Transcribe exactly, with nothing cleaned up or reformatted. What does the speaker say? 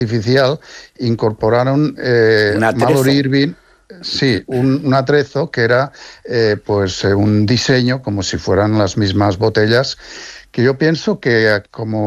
artificial incorporaron eh, Mallory Irving, sí, un, un atrezo que era eh, pues eh, un diseño como si fueran las mismas botellas, que yo pienso que como